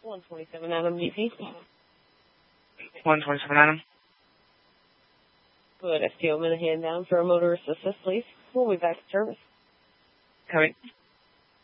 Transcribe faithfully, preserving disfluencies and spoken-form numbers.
one twenty-seven Adam D P. one twenty-seven Adam. Put S T O Minahan down for a motorist assist, please. We'll be back to service. Copy.